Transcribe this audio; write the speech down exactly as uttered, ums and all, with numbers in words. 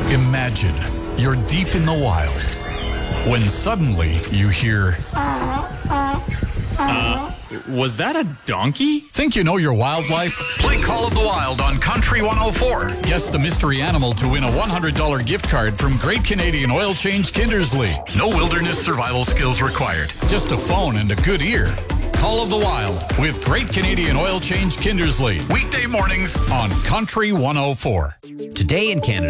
Imagine you're deep in the wild when suddenly you hear... Uh, was that a donkey? Think you know your wildlife? Play Call of the Wild on Country one oh four. Guess the mystery animal to win a one hundred dollars gift card from Great Canadian Oil Change Kindersley. No wilderness survival skills required. Just a phone and a good ear. Call of the Wild with Great Canadian Oil Change Kindersley. Weekday mornings on Country one oh four. Today in Canada.